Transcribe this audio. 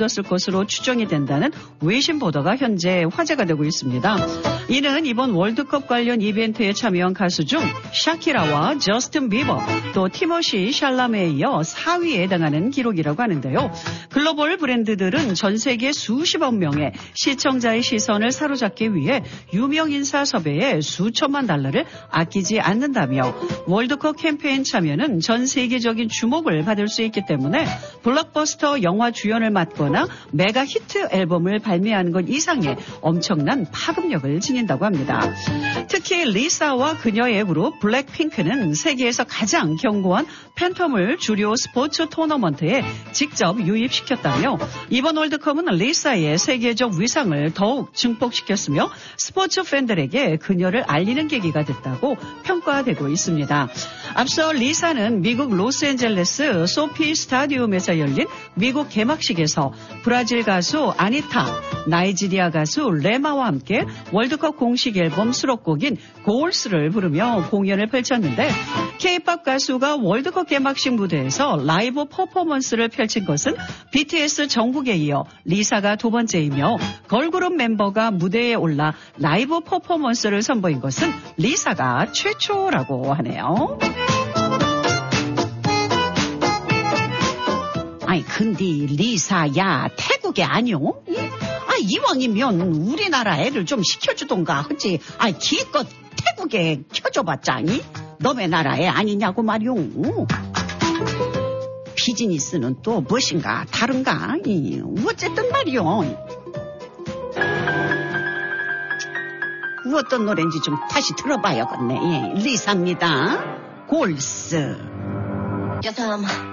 묻었을 것으로 추정이 된다는 외신 보도가 현재 화제가 되고 있습니다. 이는 이번 월드컵 관련 이벤트에 참여한 가수 중 샤키라와 저스틴 비버 또 티모시 샬라메에 이어 4위에 해당하는 기록이라고 하는데요. 글로벌 브랜드들은 전 세계 수십억 명의 시청자의 시선을 사로잡기 위해 유명 인사 섭외에 수천만 달러를 아끼지 않는다며 월드컵 캠페인 참여는 전 세계적인 주목을 받을 수 있기 때문에 블록버스터 영화 주연을 맡거나 메가 히트 앨범을 발매하는 것 이상의 엄청난 파급력을 지닌다고 합니다. 특히 리사와 그녀의 그룹 블랙핑크는 세계에서 가장 견고한 팬텀을 주요 스포츠 토너먼트에 직접 유입시켰다며 이번 월드컵은 리사의 세계적 위상을 더욱 증폭시켰으며 스포츠 팬들에게 그녀를 알리는 계기가 됐다고 평가되고 있습니다. 앞서 리사는 미국 로스앤젤레스 소피 스타디움에서 열린 미국 개막식에서 브라질 가수 아니타, 나이지리아 가수 레마와 함께 월드컵 공식 앨범 수록곡인 골스를 부르며 공연을 펼쳤는데 K-팝 가수가 월드컵 개막식 무대에서 라이브 퍼포먼스를 펼친 것은 BTS 정국에 이어 리사가 두 번째이며 걸그룹 멤버가 무대에 올라 라이브 퍼포먼스를 선보인 것은 리사가 최초라고 하네요. 아이 근데 리사야 태국에 아니오? 이왕이면 우리나라 애를 좀 시켜주던가 하지. 기껏 태국에 켜줘봤자니? 너네 나라 애 아니냐고 말이오. 비즈니스는 또 무엇인가 다른가? 어쨌든 말이오. 어떤 노래인지 좀 다시 들어봐야겠네. 리사입니다. 골스. 여삼